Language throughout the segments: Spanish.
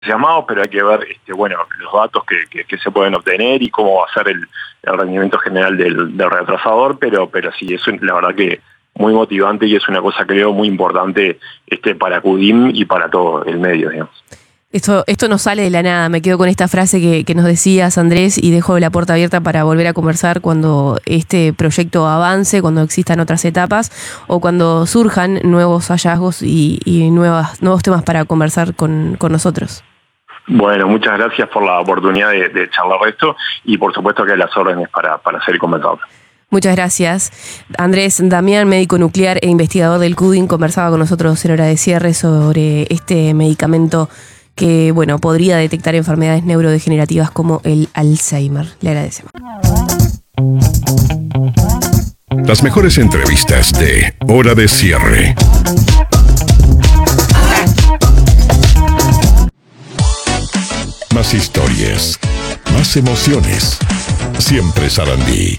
llamado, pero hay que ver bueno, los datos que se pueden obtener y cómo va a ser el rendimiento general del retrasador, pero sí, es la verdad que muy motivante y es una cosa, creo, muy importante para CUDIM y para todo el medio, digamos. Esto no sale de la nada. Me quedo con esta frase que nos decías, Andrés, y dejo la puerta abierta para volver a conversar cuando este proyecto avance, cuando existan otras etapas o cuando surjan nuevos hallazgos y nuevos temas para conversar con nosotros. Bueno, muchas gracias por la oportunidad de charlar esto y por supuesto que hay las órdenes para ser conversado. Muchas gracias. Andrés Damián, médico nuclear e investigador del CUDIM, conversaba con nosotros en Hora de Cierre sobre este medicamento que, bueno, podría detectar enfermedades neurodegenerativas como el Alzheimer. Le agradecemos. Las mejores entrevistas de Hora de Cierre. Más historias, más emociones. Siempre Sarandí.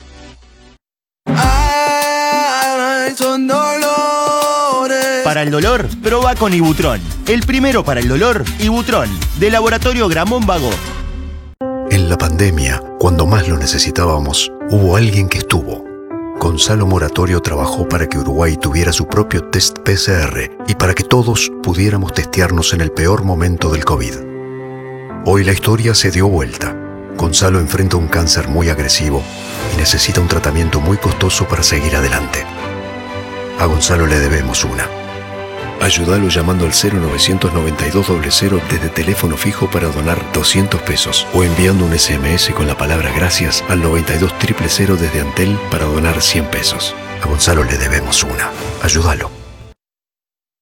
Para el dolor, proba con Ibutron. El primero para el dolor, Ibutron, de Laboratorio Gramón Vago. En la pandemia, cuando más lo necesitábamos, hubo alguien que estuvo. Gonzalo Moratorio trabajó para que Uruguay tuviera su propio test PCR y para que todos pudiéramos testearnos en el peor momento del COVID. Hoy la historia se dio vuelta. Gonzalo enfrenta un cáncer muy agresivo y necesita un tratamiento muy costoso para seguir adelante. A Gonzalo le debemos una. Ayúdalo llamando al 0992-00 desde teléfono fijo para donar 200 pesos o enviando un SMS con la palabra gracias al 92-000 desde Antel para donar 100 pesos. A Gonzalo le debemos una. Ayúdalo.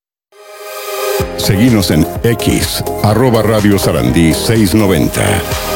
Seguinos en X, @Radio Sarandí 690.